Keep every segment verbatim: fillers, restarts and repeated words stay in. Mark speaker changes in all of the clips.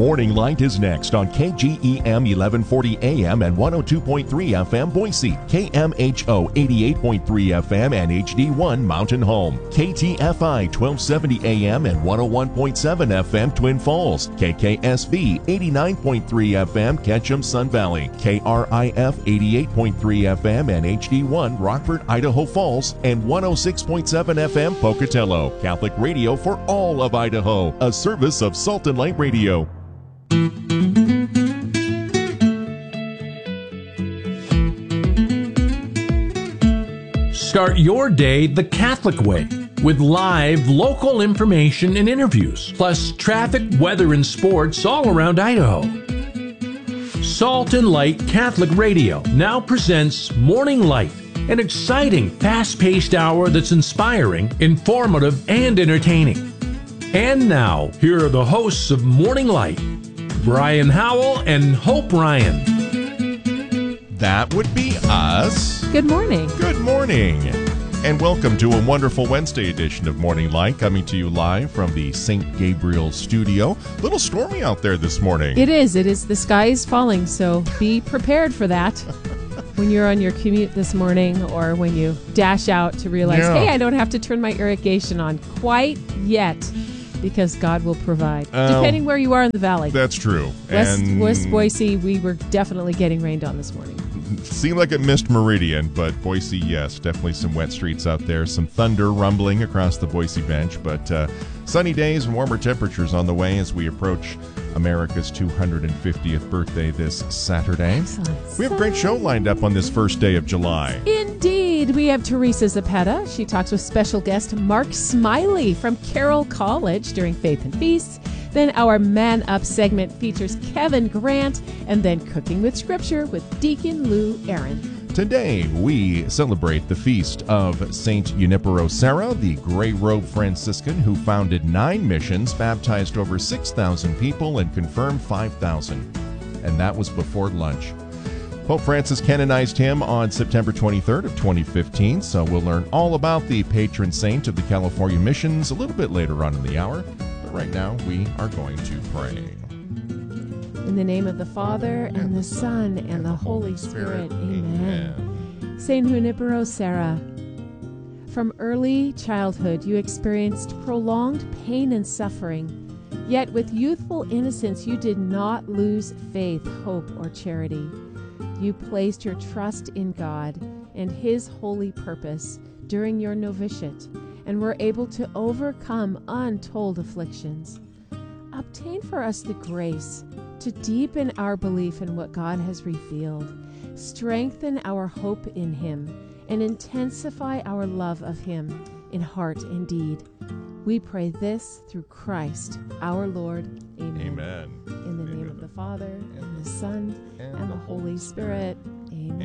Speaker 1: Morning Light is next on K G E M eleven forty A M and one oh two point three F M Boise, K M H O eighty-eight point three F M and H D one Mountain Home, K T F I twelve seventy A M and one oh one point seven F M Twin Falls, K K S V eighty-nine point three F M Ketchum Sun Valley, K R I F eighty-eight point three F M and H D one Rockford, Idaho Falls, and one oh six point seven F M Pocatello. Catholic radio for all of Idaho, a service of Salt and Light Radio.
Speaker 2: Start your day the Catholic way with live local information and interviews, plus traffic, weather, and sports all around Idaho. Salt and Light Catholic Radio now presents Morning Light, an exciting, fast-paced hour that's inspiring, informative, and entertaining. And now, here are the hosts of Morning Light, Brian Howell and Hope Ryan.
Speaker 1: That would be us.
Speaker 3: Good morning.
Speaker 1: Good morning. And welcome to a wonderful Wednesday edition of Morning Light, coming to you live from the Saint Gabriel studio. A little stormy out there this morning.
Speaker 3: It is. It is. The sky is falling, so be prepared for that when you're on your commute this morning or when you dash out to realize, yeah. hey, I don't have to turn my irrigation on quite yet, because God will provide, uh, depending where you are in the valley.
Speaker 1: That's true.
Speaker 3: West,
Speaker 1: and
Speaker 3: West Boise, we were definitely getting rained on this morning.
Speaker 1: Seemed like it missed Meridian, but Boise, yes, definitely some wet streets out there. Some thunder rumbling across the Boise bench, but uh, sunny days and warmer temperatures on the way as we approach America's two hundred fiftieth birthday this Saturday.
Speaker 3: Excellent.
Speaker 1: We have a great show lined up on this first day of July.
Speaker 3: Indeed. We have Teresa Zapeta. She talks with special guest Mark Smiley from Carroll College during Faith and Feasts. Then our Man Up segment features Kevin Grant, and then Cooking with Scripture with Deacon Lou Aaron.
Speaker 1: Today, we celebrate the feast of Saint Junipero Serra, the gray-robed Franciscan who founded nine missions, baptized over six thousand people, and confirmed five thousand. And that was before lunch. Pope Francis canonized him on September twenty-third of twenty fifteen, so we'll learn all about the patron saint of the California missions a little bit later on in the hour. But right now, we are going to pray.
Speaker 3: In the name of the Father, and, and the Son, and, and the Holy Spirit. Spirit. Amen. Amen. Saint Junipero Serra, from early childhood you experienced prolonged pain and suffering, yet with youthful innocence you did not lose faith, hope, or charity. You placed your trust in God and His holy purpose during your novitiate, and were able to overcome untold afflictions. Obtain for us the grace to deepen our belief in what God has revealed, strengthen our hope in Him, and intensify our love of Him in heart and deed. We pray this through Christ our Lord. Amen.
Speaker 1: Amen.
Speaker 3: In the name of the Father, and the Son, and, and the Holy Spirit. Amen.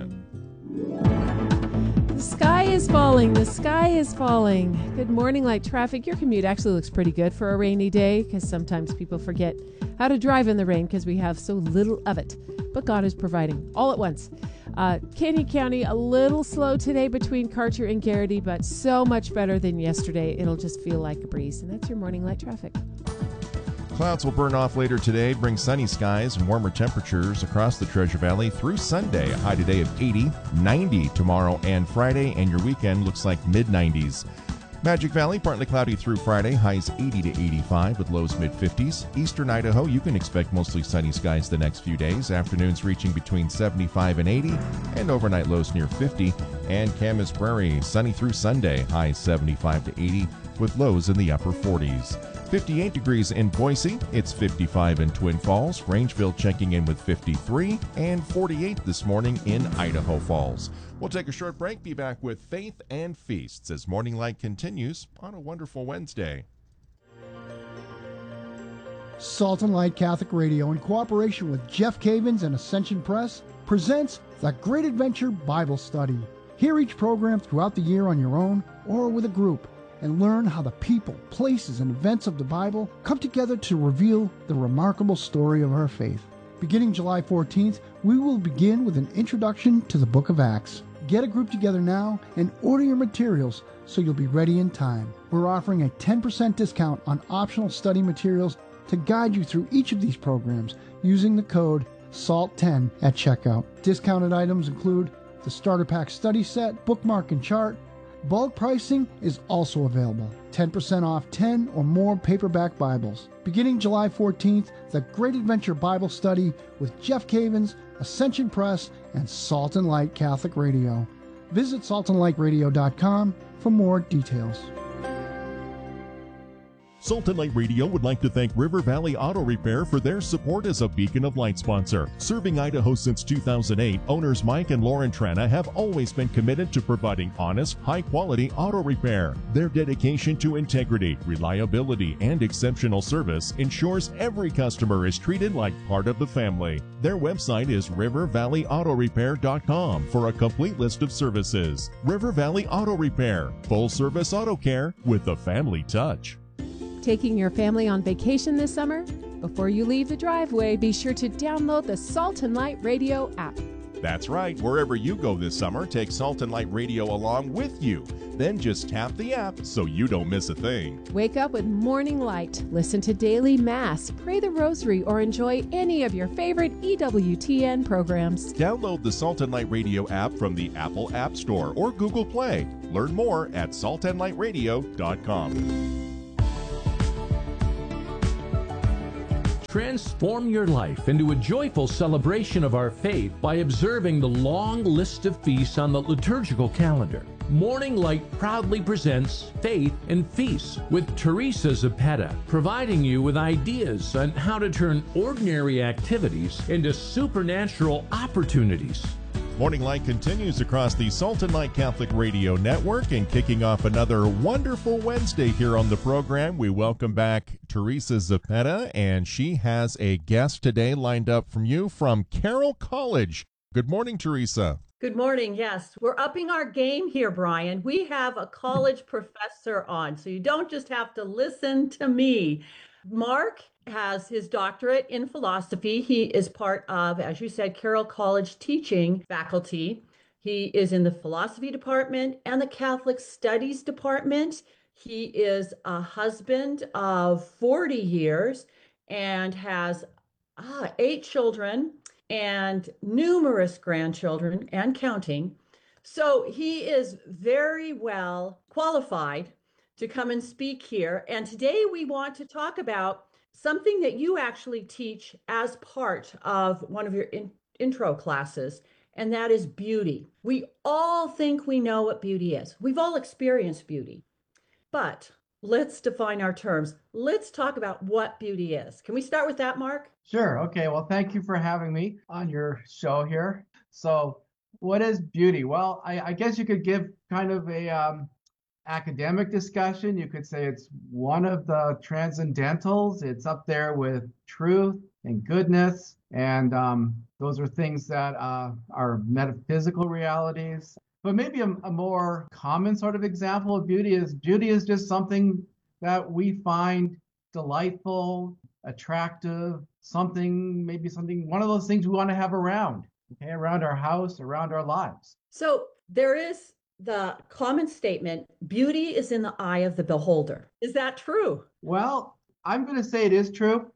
Speaker 1: Amen.
Speaker 3: The sky is falling. The sky is falling. Good morning, light traffic. Your commute actually looks pretty good for a rainy day, because sometimes people forget how to drive in the rain because we have so little of it. But God is providing all at once. Uh, Canyon County, a little slow today between Karcher and Garrity, but so much better than yesterday. It'll just feel like a breeze. And that's your morning light traffic.
Speaker 1: Clouds will burn off later today, bring sunny skies and warmer temperatures across the Treasure Valley through Sunday. A high today of eighty, ninety tomorrow and Friday, and your weekend looks like mid nineties. Magic Valley, partly cloudy through Friday, highs eighty to eighty-five with lows mid fifties. Eastern Idaho, you can expect mostly sunny skies the next few days. Afternoons reaching between seventy-five and eighty, and overnight lows near fifty. And Camas Prairie, sunny through Sunday, highs seventy-five to eighty with lows in the upper forties. fifty-eight degrees in Boise, it's fifty-five in Twin Falls, Rangeville checking in with fifty-three, and forty-eight this morning in Idaho Falls. We'll take a short break, be back with Faith and Feasts as Morning Light continues on a wonderful Wednesday.
Speaker 4: Salt and Light Catholic Radio, in cooperation with Jeff Cavins and Ascension Press, presents The Great Adventure Bible Study. Hear each program throughout the year on your own or with a group, and learn how the people, places, and events of the Bible come together to reveal the remarkable story of our faith. Beginning July fourteenth, we will begin with an introduction to the book of Acts. Get a group together now and order your materials so you'll be ready in time. We're offering a ten percent discount on optional study materials to guide you through each of these programs using the code SALT ten at checkout. Discounted items include the Starter Pack Study Set, Bookmark and Chart. Bulk pricing is also available. ten percent off ten or more paperback Bibles. Beginning July fourteenth, The Great Adventure Bible Study with Jeff Cavins, Ascension Press, and Salt and Light Catholic Radio. Visit salt and light radio dot com for more details.
Speaker 1: Salt and Light Radio would like to thank River Valley Auto Repair for their support as a Beacon of Light sponsor. Serving Idaho since two thousand eight, owners Mike and Lauren Trana have always been committed to providing honest, high-quality auto repair. Their dedication to integrity, reliability, and exceptional service ensures every customer is treated like part of the family. Their website is river valley auto repair dot com for a complete list of services. River Valley Auto Repair, full-service auto care with a family touch.
Speaker 3: Taking your family on vacation this summer? Before you leave the driveway, be sure to download the Salt and Light Radio app.
Speaker 1: That's right. Wherever you go this summer, take Salt and Light Radio along with you. Then just tap the app so you don't miss a thing.
Speaker 3: Wake up with Morning Light, listen to Daily Mass, pray the Rosary, or enjoy any of your favorite E W T N programs.
Speaker 1: Download the Salt and Light Radio app from the Apple App Store or Google Play. Learn more at salt and light radio dot com.
Speaker 2: Transform your life into a joyful celebration of our faith by observing the long list of feasts on the liturgical calendar. Morning Light proudly presents Faith and Feasts with Teresa Zepeda, providing you with ideas on how to turn ordinary activities into supernatural opportunities.
Speaker 1: Morning Light continues across the Salt and Light Catholic Radio Network, and kicking off another wonderful Wednesday here on the program, we welcome back Teresa Zepeda, and she has a guest today lined up from you from Carroll College. Good morning, Teresa.
Speaker 5: Good morning. Yes, we're upping our game here, Brian. We have a college professor on, so you don't just have to listen to me. Mark has his doctorate in philosophy. He is part of, as you said, Carroll College teaching faculty. He is in the philosophy department and the Catholic Studies department. He is a husband of forty years and has ah, eight children and numerous grandchildren and counting. So he is very well qualified to come and speak here. And today we want to talk about something that you actually teach as part of one of your in, intro classes, and that is beauty. We all think we know what beauty is. We've all experienced beauty, but let's define our terms. Let's talk about what beauty is. Can we start with that, Mark?
Speaker 6: Sure. Okay. Well, thank you for having me on your show here. So what is beauty? Well, I, I guess you could give kind of a um, academic discussion. You could say it's one of the transcendentals. It's up there with truth and goodness. And um, those are things that uh, are metaphysical realities. But maybe a, a more common sort of example of beauty is beauty is just something that we find delightful, attractive, something, maybe something, one of those things we want to have around, okay, around our house, around our lives.
Speaker 5: So there is the common statement, beauty is in the eye of the beholder. Is that true?
Speaker 6: Well, I'm going to say it is true,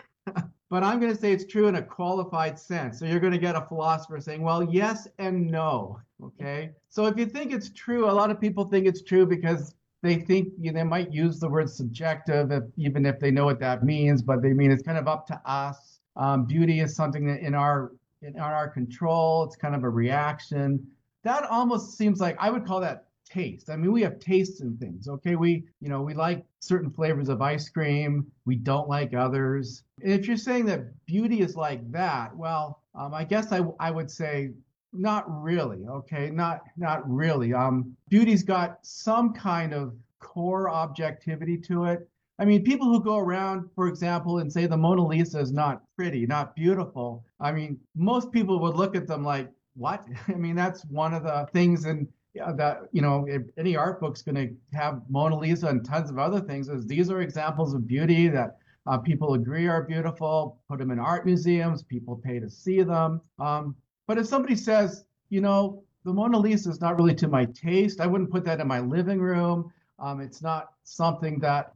Speaker 6: but I'm going to say it's true in a qualified sense. So you're going to get a philosopher saying, well, yes and no. Okay. So if you think it's true, a lot of people think it's true because they think you know, they might use the word subjective, if, even if they know what that means, but they mean it's kind of up to us. Um, beauty is something that in our in our control. It's kind of a reaction. That almost seems like, I would call that taste. I mean, we have tastes in things, okay? We, you know, we like certain flavors of ice cream. We don't like others. And if you're saying that beauty is like that, well, um, I guess I, I would say not really, okay? Not, not really. Um, beauty's got some kind of core objectivity to it. I mean, people who go around, for example, and say the Mona Lisa is not pretty, not beautiful. I mean, most people would look at them like, what? I mean, that's one of the things in uh, that, you know, if any art book's going to have Mona Lisa and tons of other things, is these are examples of beauty that uh, people agree are beautiful, put them in art museums, people pay to see them. Um, but if somebody says, you know, the Mona Lisa is not really to my taste, I wouldn't put that in my living room. Um, it's not something that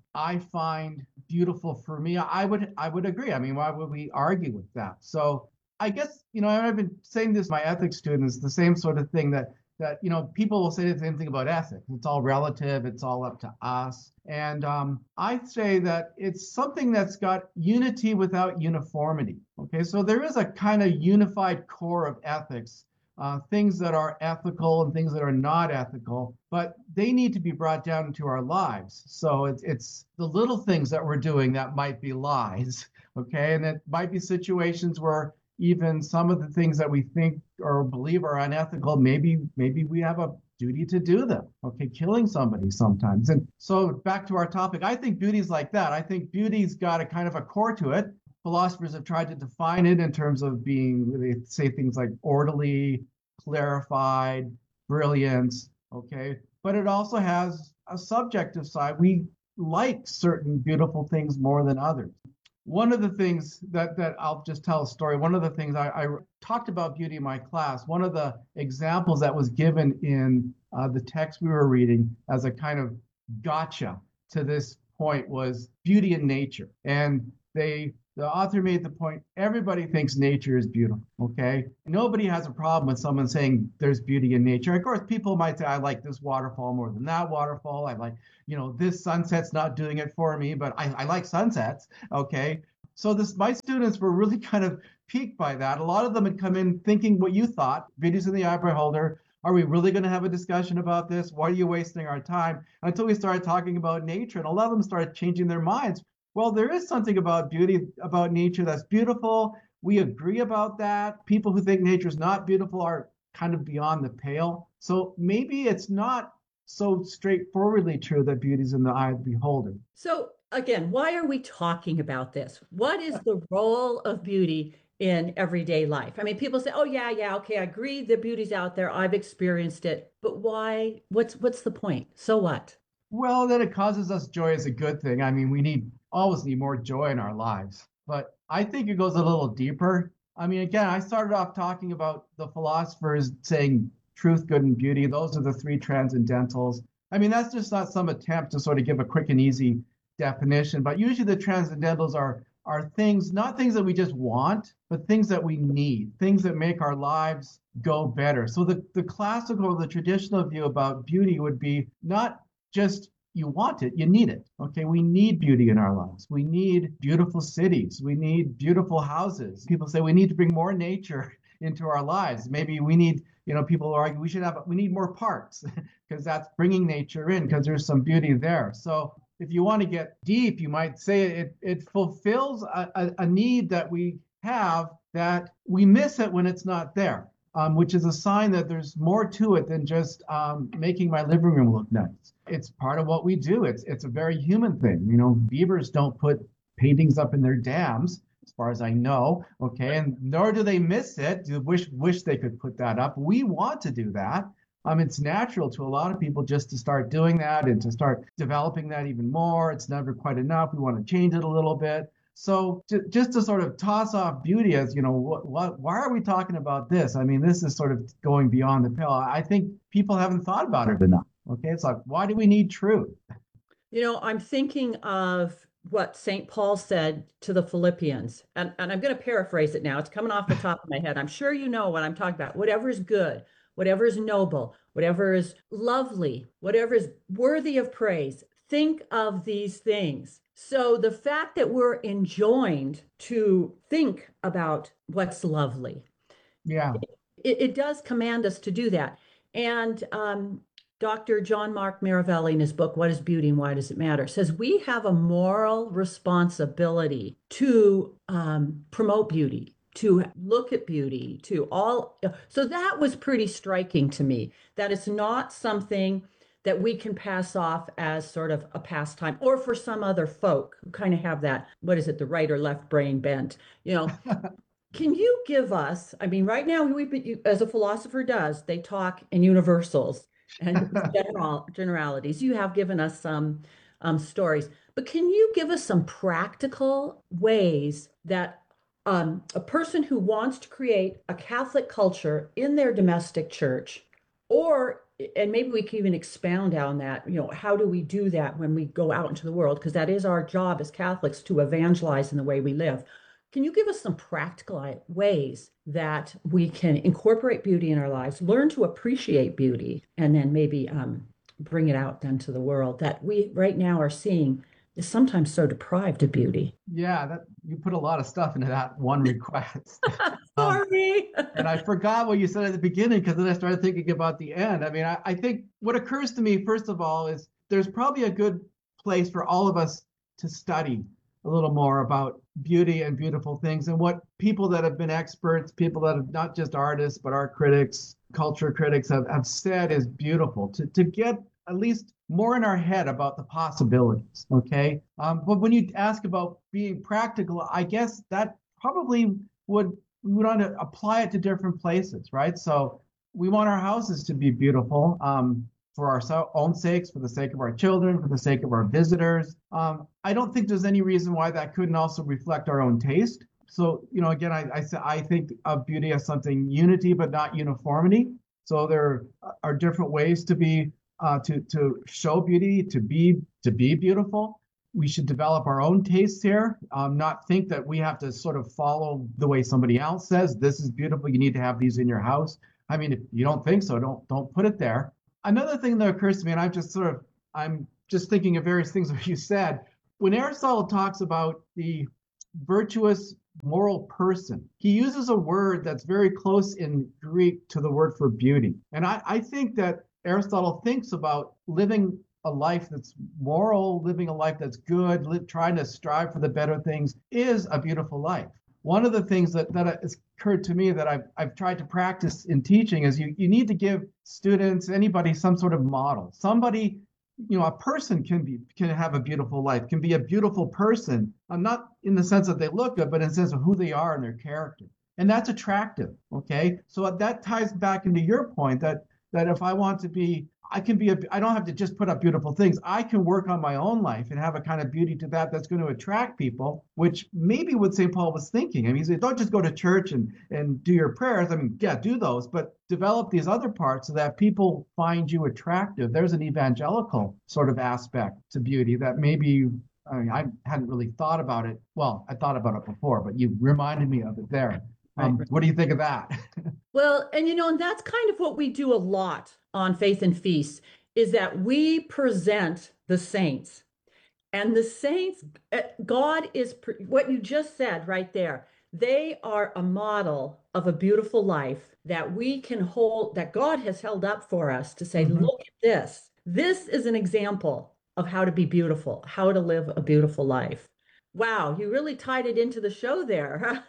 Speaker 6: I find beautiful for me, I would I would agree. I mean, why would we argue with that? So I guess, you know, I've been saying this to my ethics students, the same sort of thing that that, you know, people will say the same thing about ethics. It's all relative, it's all up to us. And um, I say that it's something that's got unity without uniformity. Okay, so there is a kind of unified core of ethics. Uh, things that are ethical and things that are not ethical, but they need to be brought down into our lives. So it's, it's the little things that we're doing that might be lies, okay? And it might be situations where even some of the things that we think or believe are unethical, maybe maybe we have a duty to do them, okay? Killing somebody sometimes. And so back to our topic, I think beauty's like that. I think beauty's got a kind of a core to it. Philosophers have tried to define it in terms of being, they say things like orderly, clarified, brilliance, okay? But it also has a subjective side. We like certain beautiful things more than others. One of the things that, that I'll just tell a story, one of the things I, I talked about beauty in my class, one of the examples that was given in uh, the text we were reading as a kind of gotcha to this point was beauty in nature. And they the author made the point, everybody thinks nature is beautiful, okay? Nobody has a problem with someone saying there's beauty in nature. Of course, people might say, I like this waterfall more than that waterfall. I like, you know, this sunset's not doing it for me, but I, I like sunsets, okay? So this, my students were really kind of piqued by that. A lot of them had come in thinking what you thought, beauty's in the eye beholder. Are we really going to have a discussion about this? Why are you wasting our time? Until we started talking about nature, and a lot of them started changing their minds. Well, there is something about beauty, about nature that's beautiful. We agree about that. People who think nature is not beautiful are kind of beyond the pale. So maybe it's not so straightforwardly true that beauty is in the eye of the beholder.
Speaker 5: So again, why are we talking about this? What is the role of beauty in everyday life? I mean, people say, oh yeah, yeah, okay, I agree the beauty's out there. I've experienced it. But why? What's what's the point? So what?
Speaker 6: Well, that it causes us joy is a good thing. I mean, we need always need more joy in our lives. But I think it goes a little deeper. I mean, again, I started off talking about the philosophers saying truth, good, and beauty. Those are the three transcendentals. I mean, that's just not some attempt to sort of give a quick and easy definition, but usually the transcendentals are are things, not things that we just want, but things that we need, things that make our lives go better. So the, the classical, the traditional view about beauty would be not just you want it, you need it. Okay, we need beauty in our lives. We need beautiful cities. We need beautiful houses. People say we need to bring more nature into our lives. Maybe we need, you know, people argue we should have, we need more parks because that's bringing nature in because there's some beauty there. So if you want to get deep, you might say it, it fulfills a, a, a need that we have that we miss it when it's not there, um, which is a sign that there's more to it than just um, making my living room look nice. It's part of what we do. It's it's a very human thing. You know, beavers don't put paintings up in their dams, as far as I know. Okay, and nor do they miss it. Do wish wish they could put that up. We want to do that. Um, it's natural to a lot of people just to start doing that and to start developing that even more. It's never quite enough. We want to change it a little bit. So to, just to sort of toss off beauty as, you know, what, what, why are we talking about this? I mean, this is sort of going beyond the pale. I think people haven't thought about it enough. Okay, it's like, why do we need truth?
Speaker 5: You know, I'm thinking of what Saint Paul said to the Philippians, and, and I'm going to paraphrase it now. It's coming off the top of my head. I'm sure you know what I'm talking about. Whatever is good, whatever is noble, whatever is lovely, whatever is worthy of praise, think of these things. So the fact that we're enjoined to think about what's lovely,
Speaker 6: yeah,
Speaker 5: it, it does command us to do that. And um, Doctor John Mark Maravelli, in his book, What is Beauty and Why Does It Matter?, says we have a moral responsibility to um, promote beauty, to look at beauty, to all. So that was pretty striking to me, that it's not something that we can pass off as sort of a pastime, or for some other folk who kind of have that, what is it, the right or left brain bent, you know. Can you give us, I mean, right now, we've been, as a philosopher does, they talk in universals and general generalities. You have given us some um, stories, but can you give us some practical ways that um, a person who wants to create a Catholic culture in their domestic church or and maybe we can even expound on that, you know, how do we do that when we go out into the world? Because that is our job as Catholics, to evangelize in the way we live. Can you give us some practical ways that we can incorporate beauty in our lives, learn to appreciate beauty, and then maybe um, bring it out then to the world that we right now are seeing is sometimes so deprived of beauty?
Speaker 6: Yeah, that you put a lot of stuff into that one request.
Speaker 5: Sorry.
Speaker 6: Um, and I forgot what you said at the beginning, because then I started thinking about the end. I mean, I, I think what occurs to me, first of all, is there's probably a good place for all of us to study a little more about beauty and beautiful things, and what people that have been experts, people that have not just artists, but art critics, culture critics have, have said is beautiful, to, to get at least more in our head about the possibilities, okay? Um, but when you ask about being practical, I guess that probably would, we would want to apply it to different places, right? So we want our houses to be beautiful, um, for our own sakes, for the sake of our children, for the sake of our visitors. Um, I don't think there's any reason why that couldn't also reflect our own taste. So, you know, again, I, I, I think of beauty as something unity, but not uniformity. So there are different ways to be, uh, to to show beauty, to be to be beautiful. We should develop our own tastes here, um, not think that we have to sort of follow the way somebody else says, this is beautiful, you need to have these in your house. I mean, if you don't think so, don't don't put it there. Another thing that occurs to me, and I'm just sort of, I'm just thinking of various things that you said. When Aristotle talks about the virtuous moral person, he uses a word that's very close in Greek to the word for beauty. And I, I think that Aristotle thinks about living a life that's moral, living a life that's good, li- trying to strive for the better things is a beautiful life. One of the things that, that has occurred to me that I've, I've tried to practice in teaching is you, you need to give students, anybody, some sort of model. Somebody, you know, a person can be can have a beautiful life, can be a beautiful person, uh, not in the sense that they look good, but in the sense of who they are and their character. And that's attractive, okay? So that ties back into your point that that if I want to be, I can be, a, I don't have to just put up beautiful things. I can work on my own life and have a kind of beauty to that that's going to attract people, which maybe what Saint Paul was thinking. I mean, he said, don't just go to church and, and do your prayers. I mean, yeah, do those, but develop these other parts so that people find you attractive. There's an evangelical sort of aspect to beauty that maybe, I mean, I hadn't really thought about it. Well, I thought about it before, but you reminded me of it there. Um, right. What do you think of that?
Speaker 5: Well, and you know, and that's kind of what we do a lot on Faith and Feasts, is that we present the saints. And the saints, God is, what you just said right there, they are a model of a beautiful life that we can hold, that God has held up for us to say, mm-hmm. Look at this. This is an example of how to be beautiful, how to live a beautiful life. Wow, you really tied it into the show there.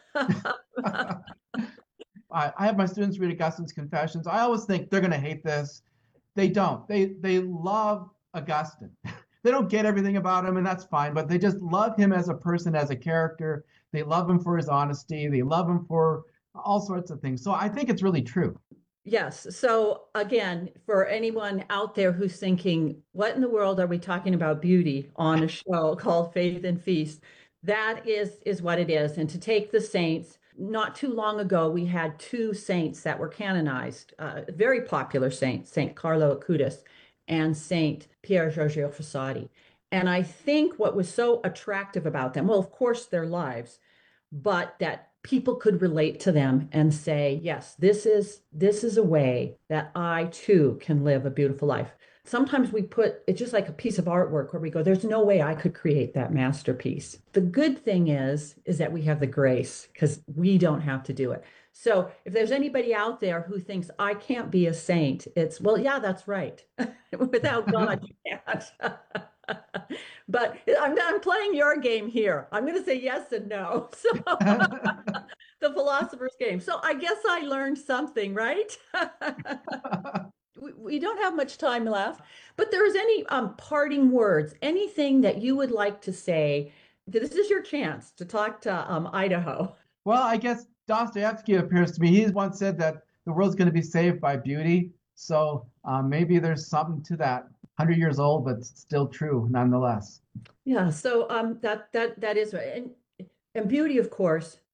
Speaker 6: I, I have my students read Augustine's Confessions. I always think they're going to hate this. They don't. They they love Augustine. They don't get everything about him, and that's fine, but they just love him as a person, as a character. They love him for his honesty. They love him for all sorts of things. So I think it's really true.
Speaker 5: Yes. So again, for anyone out there who's thinking, what in the world are we talking about beauty on a show called Faith and Feast? That is, is what it is. And to take the saints, not too long ago, we had two saints that were canonized, uh, very popular saints, Saint Carlo Acutis and Saint Pier Giorgio Frassati. And I think what was so attractive about them, well, of course, their lives, but that people could relate to them and say, yes, this is this is a way that I too can live a beautiful life. Sometimes we put, it's just like a piece of artwork where we go, there's no way I could create that masterpiece. The good thing is, is that we have the grace because we don't have to do it. So if there's anybody out there who thinks I can't be a saint, it's, well, yeah, that's right. Without God, you can't. But I'm, I'm playing your game here. I'm going to say yes and no. So the philosopher's game. So I guess I learned something, right? we, we don't have much time left, but there's any um, parting words, anything that you would like to say. This is your chance to talk to um, Idaho.
Speaker 6: Well, I guess Dostoevsky appears to me. He's once said that the world's going to be saved by beauty. So um, maybe there's something to that. one hundred years old, but still true nonetheless.
Speaker 5: Yeah, so um, that that that is right. And, and beauty, of course,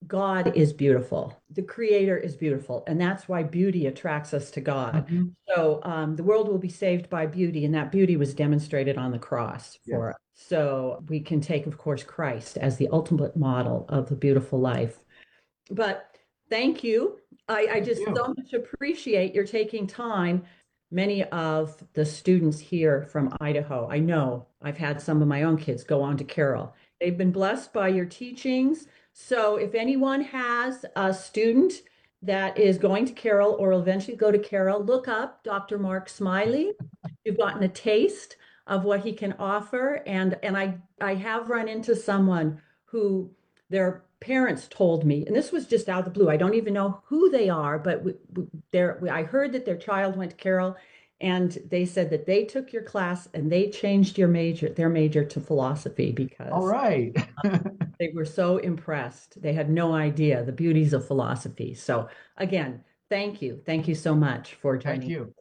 Speaker 5: God is beautiful. The Creator is beautiful. And that's why beauty attracts us to God. Mm-hmm. So um, the world will be saved by beauty. And that beauty was demonstrated on the cross for yes. us. So we can take, of course, Christ as the ultimate model of the beautiful life. But thank you. I, I just so much appreciate your taking time. Many of the students here from Idaho, I know I've had some of my own kids go on to Carroll. They've been blessed by your teachings. So if anyone has a student that is going to Carroll or will eventually go to Carroll, look up Doctor Mark Smiley. You've gotten a taste of what he can offer. And, and I, I have run into someone who their parents told me, and this was just out of the blue, I don't even know who they are, but they're, I heard that their child went to Carroll, and they said that they took your class and they changed your major, their major to philosophy because
Speaker 6: all right.
Speaker 5: they were so impressed. They had no idea the beauties of philosophy. So again, thank you. Thank you so much for joining.
Speaker 6: Thank you.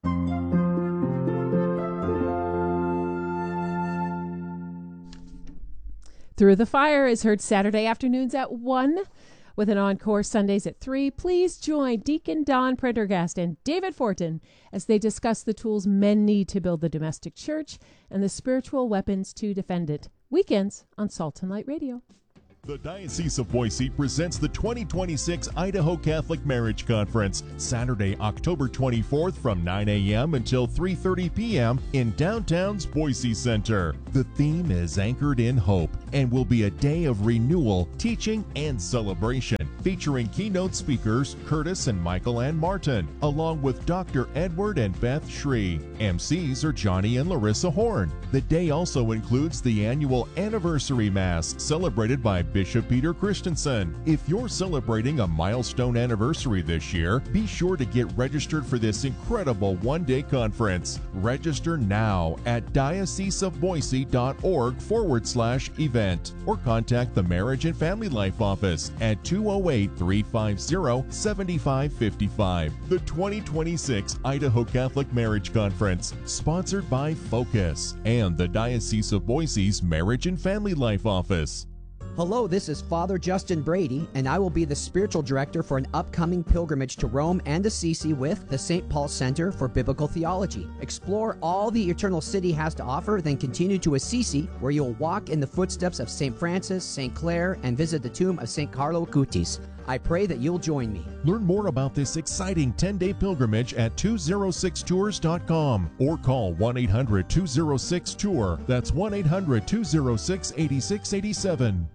Speaker 3: Through the Fire is heard Saturday afternoons at one with an encore Sundays at three. Please join Deacon Don Prendergast and David Fortin as they discuss the tools men need to build the domestic church and the spiritual weapons to defend it. Weekends on Salt and Light Radio.
Speaker 1: The Diocese of Boise presents the twenty twenty-six Idaho Catholic Marriage Conference, Saturday, October twenty-fourth from nine a.m. until three thirty p.m. in downtown's Boise Center. The theme is Anchored in Hope and will be a day of renewal, teaching, and celebration, featuring keynote speakers Curtis and Michael Ann Martin, along with Doctor Edward and Beth Shree. M Cs are Johnny and Larissa Horn. The day also includes the annual Anniversary Mass, celebrated by Bishop Peter Christensen. If you're celebrating a milestone anniversary this year, be sure to get registered for this incredible one-day conference. Register now at dioceseofboise.org forward slash event or contact the Marriage and Family Life Office at two oh eight, three five zero, seven five five five. The twenty twenty-six Idaho Catholic Marriage Conference, sponsored by Focus and the Diocese of Boise's Marriage and Family Life Office.
Speaker 7: Hello, this is Father Justin Brady, and I will be the spiritual director for an upcoming pilgrimage to Rome and Assisi with the Saint Paul Center for Biblical Theology. Explore all the Eternal City has to offer, then continue to Assisi, where you'll walk in the footsteps of Saint Francis, Saint Clare, and visit the tomb of Saint Carlo Acutis. I pray that you'll join me.
Speaker 1: Learn more about this exciting ten-day pilgrimage at two oh six tours dot com or call one eight hundred, two oh six, tour. That's one eight hundred, two oh six, eight six eight seven.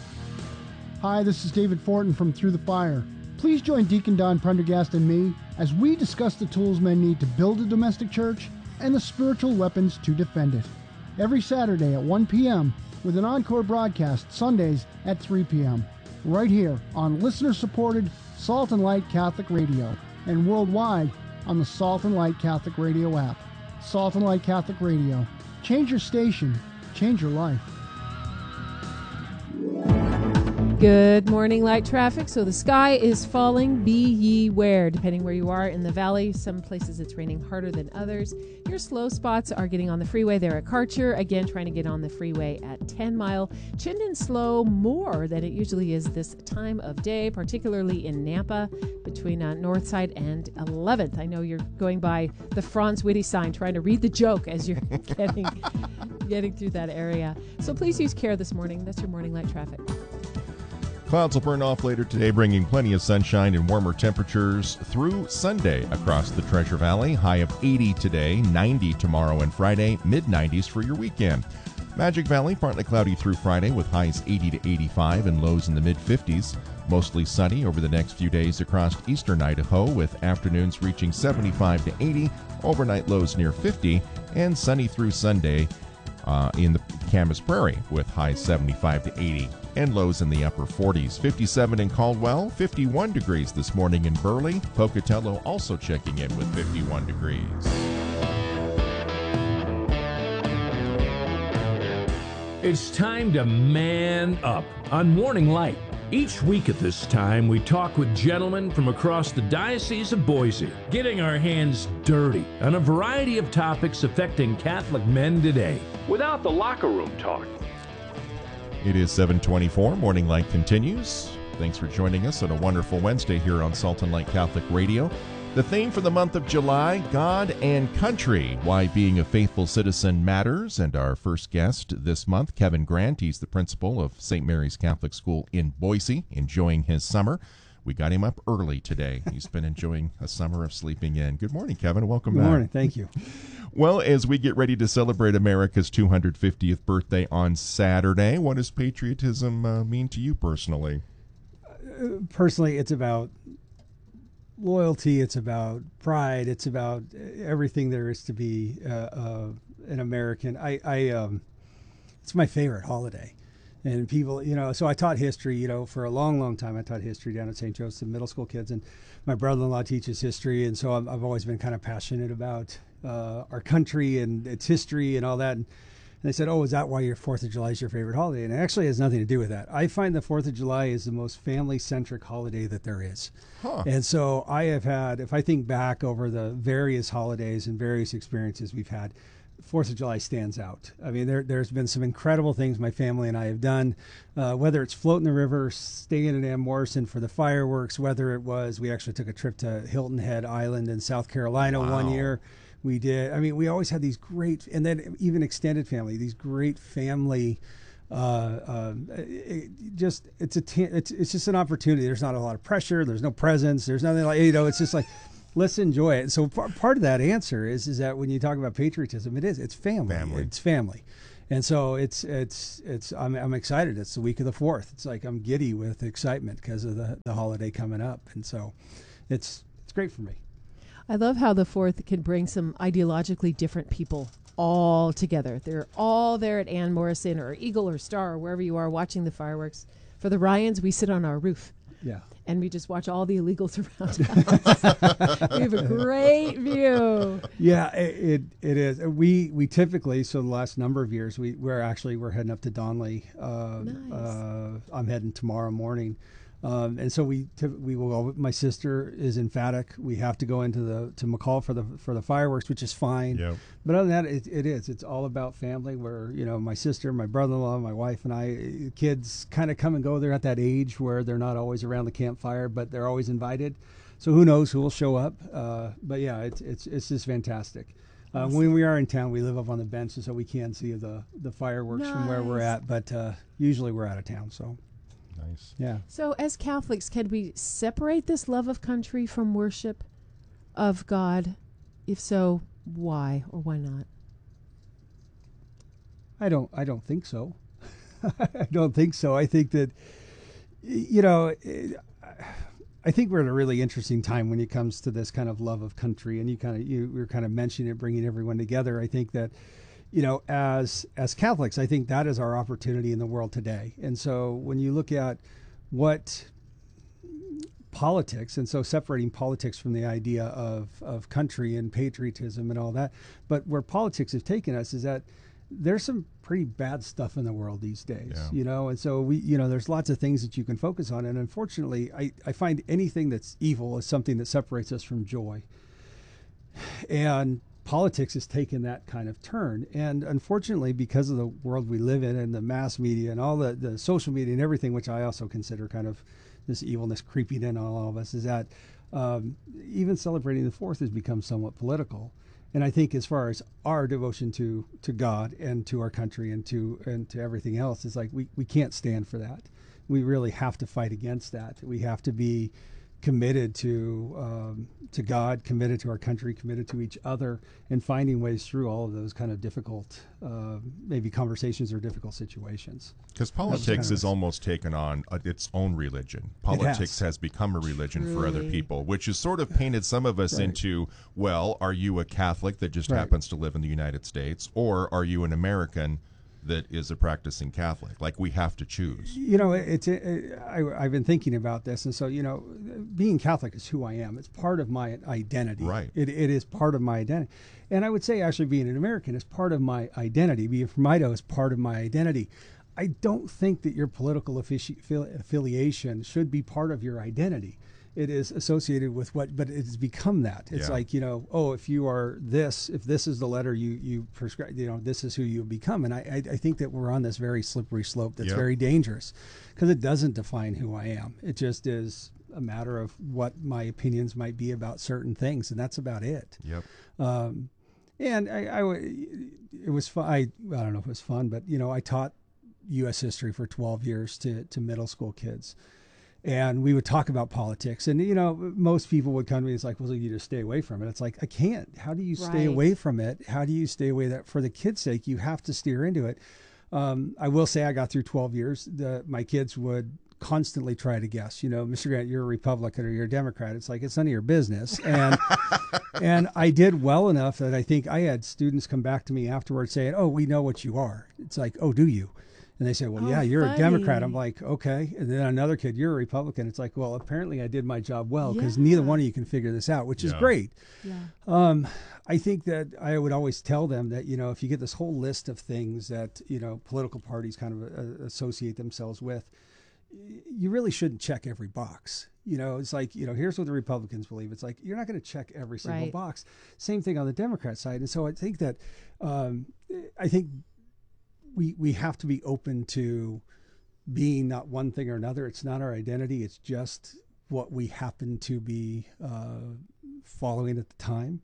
Speaker 4: Hi, this is David Fortin from Through the Fire. Please join Deacon Don Prendergast and me as we discuss the tools men need to build a domestic church and the spiritual weapons to defend it. Every Saturday at one p.m. with an encore broadcast Sundays at three p.m. right here on listener-supported Salt and Light Catholic Radio and worldwide on the Salt and Light Catholic Radio app. Salt and Light Catholic Radio. Change your station. Change your life.
Speaker 3: Good morning, light traffic. So the sky is falling. Be ye ware, depending where you are in the valley. Some places it's raining harder than others. Your slow spots are getting on the freeway there at Karcher. Again, trying to get on the freeway at ten mile. Chinden slow more than it usually is this time of day, particularly in Nampa between uh, Northside and eleventh. I know you're going by the Franz Witty sign trying to read the joke as you're getting, getting through that area. So please use care this morning. That's your morning light traffic.
Speaker 1: Clouds will burn off later today, bringing plenty of sunshine and warmer temperatures through Sunday across the Treasure Valley. High of eighty today, ninety tomorrow and Friday, mid nineties for your weekend. Magic Valley, partly cloudy through Friday with highs eighty to eighty-five and lows in the mid fifties. Mostly sunny over the next few days across eastern Idaho with afternoons reaching seventy-five to eighty, overnight lows near fifty, and sunny through Sunday uh, in the Camas Prairie with highs seventy-five to eighty. And lows in the upper forties. fifty-seven in Caldwell, fifty-one degrees this morning in Burley. Pocatello also checking in with fifty-one degrees.
Speaker 2: It's time to man up on Morning Light. Each week at this time, we talk with gentlemen from across the Diocese of Boise, getting our hands dirty on a variety of topics affecting Catholic men today, without the locker room talk.
Speaker 1: It is seven twenty-four. Morning Light continues. Thanks for joining us on a wonderful Wednesday here on Salt and Light Catholic Radio. The theme for the month of July, God and Country, why being a faithful citizen matters. And our first guest this month, Kevin Grant. He's the principal of Saint Mary's Catholic School in Boise, enjoying his summer. We got him up early today. He's been enjoying a summer of sleeping in. Good morning, Kevin. Welcome
Speaker 8: Good
Speaker 1: back.
Speaker 8: Good morning. Thank you.
Speaker 1: Well, as we get ready to celebrate America's two hundred fiftieth birthday on Saturday, what does patriotism uh, mean to you personally?
Speaker 8: Uh, personally, it's about loyalty, it's about pride, it's about everything there is to be uh, uh, an American. I, I um, it's my favorite holiday. And people, you know, so I taught history, you know, for a long, long time. I taught history down at Saint Joseph middle school kids, and my brother-in-law teaches history, and so I'm, I've always been kind of passionate about uh, our country and its history and all that. And they said, oh, is that why your fourth of July is your favorite holiday? And it actually has nothing to do with that. I find the fourth of July is the most family-centric holiday that there is. Huh. And so I have had, if I think back over the various holidays and various experiences we've had, fourth of July stands out. I mean, there, there's been some incredible things my family and I have done, uh, whether it's floating the river, staying in Ann Morrison for the fireworks, whether it was, we actually took a trip to Hilton Head Island in South Carolina wow. one year. We did. I mean, we always had these great, and then even extended family, these great family. Uh, uh, it just it's a t- it's it's just an opportunity. There's not a lot of pressure. There's no presents. There's nothing like, you know. It's just like, let's enjoy it. And so p- part of that answer is is that when you talk about patriotism, it is it's family. family. It's family. And so it's it's it's I'm I'm excited. It's the week of the fourth. It's like I'm giddy with excitement because of the the holiday coming up, and so it's it's great for me.
Speaker 3: I love how the fourth can bring some ideologically different people all together. They're all there at Ann Morrison or Eagle or Star or wherever you are watching the fireworks. For the Ryans, we sit on our roof.
Speaker 8: Yeah.
Speaker 3: And we just watch all the illegals around us. We have a great view.
Speaker 8: Yeah, it, it it is. We we typically, so the last number of years, we, we're actually, we're heading up to Donley. Uh, nice. uh, I'm heading tomorrow morning. Um, and so we t- we will go. My sister is emphatic. We have to go into the to McCall for the for the fireworks, which is fine. Yep. But other than that, it, it is. It's all about family. Where you know my sister, my brother-in-law, my wife, and I, kids kind of come and go. They're at that age where they're not always around the campfire, but they're always invited. So who knows who will show up? Uh, but yeah, it's it's it's just fantastic. Uh, awesome. When we are in town, we live up on the bench, so we can see the the fireworks nice. From where we're at. But uh, usually we're out of town, so.
Speaker 1: Nice.
Speaker 8: Yeah.
Speaker 3: So as Catholics, can we separate this love of country from worship of God? If so, why or why not?
Speaker 8: I don't I don't think so. I don't think so. I think that, you know, I think we're at a really interesting time when it comes to this kind of love of country, and you kind of you were kind of mentioning it, bringing everyone together. I think that, you know, as as Catholics, I think that is our opportunity in the world today. And so when you look at what politics, and so separating politics from the idea of, of country and patriotism and all that, but where politics have taken us is that there's some pretty bad stuff in the world these days, yeah. you know, and so we, you know, there's lots of things that you can focus on. And unfortunately, I, I find anything that's evil is something that separates us from joy. And politics has taken that kind of turn. And unfortunately, because of the world we live in and the mass media and all the, the social media and everything, which I also consider kind of this evilness creeping in on all of us, is that um, even celebrating the fourth has become somewhat political. And I think as far as our devotion to, to God and to our country and to and to everything else, it's like we, we can't stand for that. We really have to fight against that. We have to be committed to um, to God, committed to our country, committed to each other, and finding ways through all of those kind of difficult, uh, maybe conversations or difficult situations.
Speaker 1: Because politics kind of has almost taken on uh, its own religion. Politics has. has become a religion really? for other people, which has sort of painted some of us right. into, well, are you a Catholic that just right. happens to live in the United States, or are you an American that is a practicing Catholic? Like, we have to choose.
Speaker 8: You know, it's it, I, I've been thinking about this, and so, you know, being Catholic is who I am. It's part of my identity.
Speaker 1: Right.
Speaker 8: It, it is part of my identity. And I would say actually being an American is part of my identity. Being from Idaho is part of my identity. I don't think that your political affi- affiliation should be part of your identity. it is associated with what, but it's become that. It's
Speaker 1: Yeah.
Speaker 8: like, you know, oh, if you are this, if this is the letter you, you prescribe, you know, this is who you become. And I, I, I think that we're on this very slippery slope that's
Speaker 1: Yep.
Speaker 8: very dangerous because it doesn't define who I am. It just is a matter of what my opinions might be about certain things. And that's about it.
Speaker 1: Yep.
Speaker 8: Um, and I, I, it was fun. I, I don't know if it was fun, but, you know, I taught U S history for twelve years to, to middle school kids. And we would talk about politics. And, you know, most people would come to me, it's like, well, you just stay away from it. It's like, I can't. How do you stay
Speaker 3: Right.
Speaker 8: away from it? How do you stay away that for the kids' sake? You have to steer into it. Um, I will say I got through twelve years. The, my kids would constantly try to guess, you know, Mister Grant, you're a Republican or you're a Democrat. It's like, it's none of your business. And and I did well enough that I think I had students come back to me afterwards saying, oh, we know what you are. It's like, oh, do you? And they say, well,
Speaker 3: Oh,
Speaker 8: yeah, you're
Speaker 3: funny.
Speaker 8: a Democrat. I'm like, okay. And then another kid, you're a Republican. It's like, well, apparently I did my job well because
Speaker 3: Yeah.
Speaker 8: neither one of you can figure this out, which is
Speaker 1: Yeah.
Speaker 8: great.
Speaker 3: Yeah.
Speaker 8: Um, I think that I would always tell them that, you know, if you get this whole list of things that, you know, political parties kind of uh, associate themselves with, y- you really shouldn't check every box. You know, it's like, you know, here's what the Republicans believe. It's like, you're not going to check every single
Speaker 3: Right.
Speaker 8: box. Same thing on the Democrat side. And so I think that, um, I think we, we have to be open to being not one thing or another. It's not our identity. It's just what we happen to be uh, following at the time.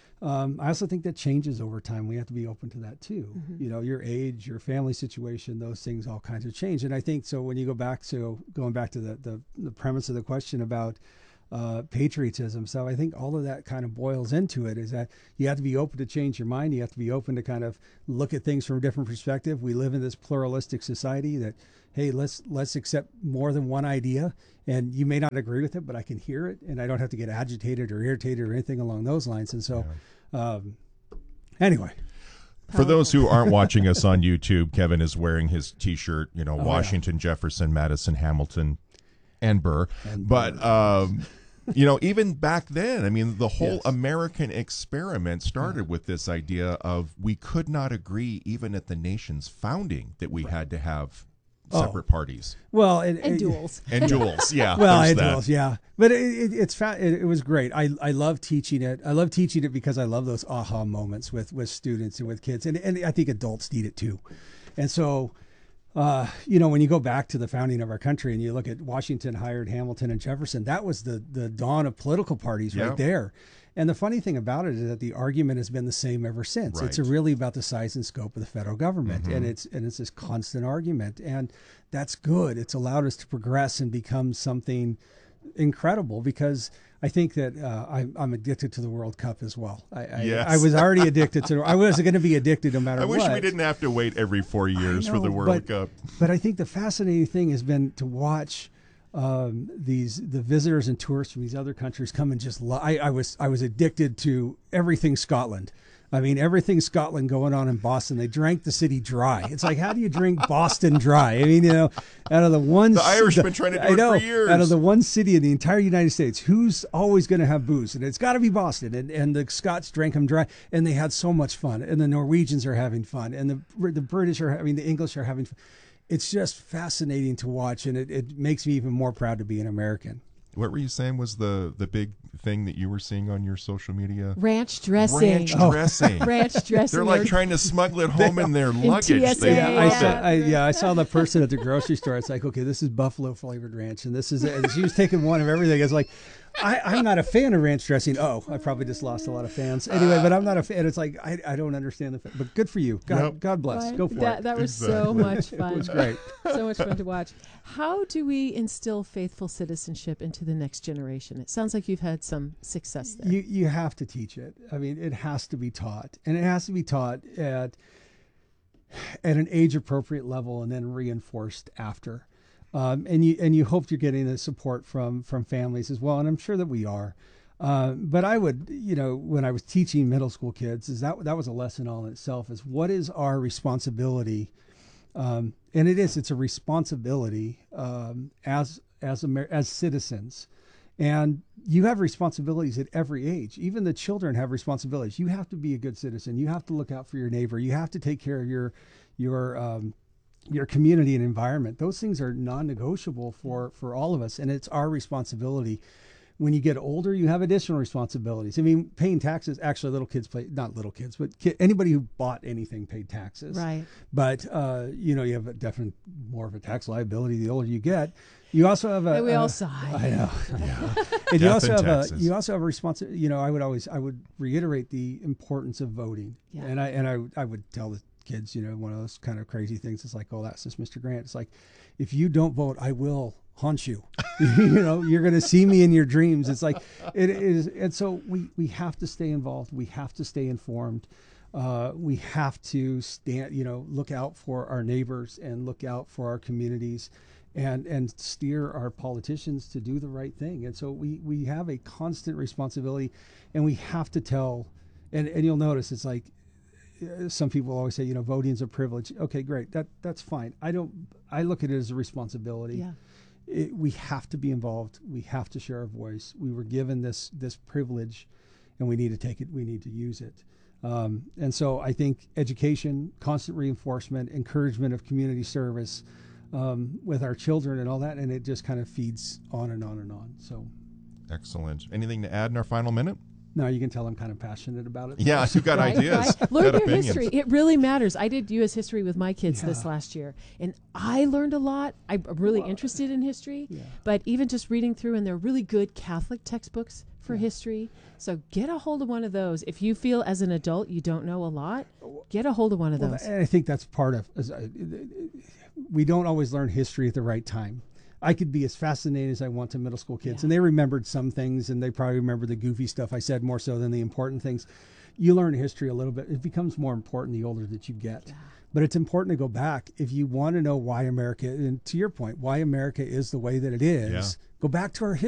Speaker 8: Um, I also think that changes over time. We have to be open to that too.
Speaker 3: Mhm.
Speaker 8: You know, your age, your family situation, those things all kinds of change. And I think so when you go back to going back to the, the, the premise of the question about uh, patriotism. So I think all of that kind of boils into it is that you have to be open to change your mind. You have to be open to kind of look at things from a different perspective. We live in this pluralistic society that, hey, let's let's accept more than one idea. And you may not agree with it, but I can hear it, and I don't have to get agitated or irritated or anything along those lines. And so, um, anyway.
Speaker 1: For those who aren't watching us on YouTube, Kevin is wearing his T-shirt, you know,
Speaker 8: Oh,
Speaker 1: Washington, Jefferson, Madison, Hamilton, and Burr.
Speaker 8: And
Speaker 1: but, um, you know, even back then, I mean, the whole
Speaker 8: Yes.
Speaker 1: American experiment started with this idea of we could not agree, even at the nation's founding, that we had to have
Speaker 8: Oh.
Speaker 1: separate parties
Speaker 8: Well, and,
Speaker 3: And duels.
Speaker 1: and duels. Yeah,
Speaker 8: well,
Speaker 1: there's
Speaker 8: it
Speaker 1: that.
Speaker 8: was, yeah, but it, it, it's fa- it, it was great. I I love teaching it. I love teaching it because I love those aha moments with with students and with kids, and and I think adults need it too. And so, uh, you know, when you go back to the founding of our country and you look at Washington hired Hamilton and Jefferson, that was the the dawn of political parties
Speaker 1: Yeah.
Speaker 8: right there. And the funny thing about it is that the argument has been the same ever since. It's
Speaker 1: Right.
Speaker 8: really about the size and scope of the federal government,
Speaker 1: Mm-hmm.
Speaker 8: and it's and it's this constant argument, and that's good. It's allowed us to progress and become something incredible because I think that uh, I, I'm addicted to the World Cup as well. I, I,
Speaker 1: Yes.
Speaker 8: I was already addicted to. I was going to be addicted no matter
Speaker 1: I wish
Speaker 8: what.
Speaker 1: we didn't have to wait every four years
Speaker 8: I
Speaker 1: for the
Speaker 8: know,
Speaker 1: World
Speaker 8: but-
Speaker 1: Cup.
Speaker 8: But I think the fascinating thing has been to watch um, these the visitors and tourists from these other countries come and just. Lo- I, I was I was addicted to everything Scotland. I mean, everything Scotland going on in Boston. They drank the city dry. It's like, how do you drink Boston dry? I mean, you know, out of the one,
Speaker 1: The Irish have
Speaker 8: the-
Speaker 1: been trying to do
Speaker 8: I
Speaker 1: it
Speaker 8: know,
Speaker 1: for years.
Speaker 8: Out of the one city in the entire United States, who's always going to have booze? And it's got to be Boston. And, and the Scots drank them dry, and they had so much fun. And the Norwegians are having fun, and the the British are, I mean, the English are having fun. It's just fascinating to watch, and it, it makes me even more proud to be an American.
Speaker 1: What were you saying was the the big thing that you were seeing on your social media?
Speaker 3: Ranch dressing.
Speaker 1: Ranch
Speaker 8: Oh.
Speaker 1: dressing.
Speaker 3: Ranch dressing.
Speaker 1: They're like
Speaker 3: Or-
Speaker 1: trying to smuggle it home in their luggage.
Speaker 3: T S A.
Speaker 1: They
Speaker 8: Yeah, I
Speaker 1: love
Speaker 8: saw,
Speaker 1: it.
Speaker 8: I, yeah, I saw the person at the grocery store. It's like, okay, this is buffalo flavored ranch, and this is. And she was taking one of everything. It's like, I, I'm not a fan of ranch dressing. Oh, I probably just lost a lot of fans. Anyway, but I'm not a fan. It's like I, I don't understand the. Fa- but good for you. God,
Speaker 1: Yep.
Speaker 8: God bless.
Speaker 3: Fun.
Speaker 8: Go for
Speaker 3: that,
Speaker 8: it.
Speaker 3: That was so
Speaker 1: Exactly.
Speaker 3: much fun.
Speaker 8: It was great.
Speaker 3: So much fun to watch. How do we instill faithful citizenship into the next generation? It sounds like you've had some success there.
Speaker 8: You you have to teach it. I mean, it has to be taught, and it has to be taught at at an age appropriate level, and then reinforced after. Um, and you and you hope you're getting the support from from families as well, and I'm sure that we are. Uh, but I would, you know, when I was teaching middle school kids, is that that was a lesson all in itself. Is what is our responsibility, um, and it is it's a responsibility um, as as Amer- as citizens. And you have responsibilities at every age. Even the children have responsibilities. You have to be a good citizen. You have to look out for your neighbor. You have to take care of your your um, your community and environment. Those things are non-negotiable for, for all of us. And it's our responsibility. When you get older, you have additional responsibilities. I mean, paying taxes, actually little kids pay, not little kids, but ki- anybody who bought anything paid taxes.
Speaker 3: Right.
Speaker 8: But, uh, you know, you have a definite more of a tax liability the older you get. You also have a.
Speaker 3: And we
Speaker 8: a,
Speaker 3: all sigh.
Speaker 8: I know.
Speaker 1: Yeah.
Speaker 8: And you
Speaker 1: Death
Speaker 8: also
Speaker 1: and
Speaker 8: have
Speaker 1: taxes.
Speaker 8: a. You also have a responsibility. You know, I would always, I would reiterate the importance of voting.
Speaker 3: Yeah.
Speaker 8: And I and I, I would tell the kids, you know, one of those kind of crazy things. It's like, oh, that's just Mister Grant. It's like, if you don't vote, I will haunt you. You know, you're going to see me in your dreams. It's like it is. And so we we have to stay involved. We have to stay informed. Uh, we have to stand, you know, look out for our neighbors and look out for our communities, and and steer our politicians to do the right thing. And so we we have a constant responsibility, and we have to tell. And and you'll notice it's like, some people always say, you know, voting is a privilege. Okay, great. That that's fine. I don't. I look at it as a responsibility.
Speaker 3: Yeah.
Speaker 8: It, we have to be involved. We have to share our voice. We were given this this privilege, and we need to take it. We need to use it. Um, and so I think education, constant reinforcement, encouragement of community service um, with our children, and all that, and it just kind of feeds on and on and on. So,
Speaker 1: Excellent. Anything to add in our final minute?
Speaker 8: now you can tell I'm kind of passionate about it.
Speaker 1: Yeah, you've got
Speaker 3: Right,
Speaker 1: ideas.
Speaker 3: right. Learn
Speaker 1: got
Speaker 3: your
Speaker 1: opinions.
Speaker 3: history. It really matters. I did U S history with my kids this
Speaker 8: Yeah.
Speaker 3: last year, and I learned a lot. I'm really interested in history,
Speaker 8: Yeah.
Speaker 3: but even just reading through, and they're really good Catholic textbooks for history. So get a hold of one of those. If you feel as an adult you don't know a lot, get a hold of one of
Speaker 8: Well,
Speaker 3: those.
Speaker 8: and I think that's part of. As I, we don't always learn history at the right time. I could be as fascinated as I want to middle school kids,
Speaker 3: Yeah.
Speaker 8: and they remembered some things, and they probably remember the goofy stuff I said more so than the important things. You learn history a little bit. It becomes more important the older that you get. But it's important to go back if you want to know why America, and to your point, why America is the way that it is.
Speaker 1: Yeah.
Speaker 8: Go back to our history.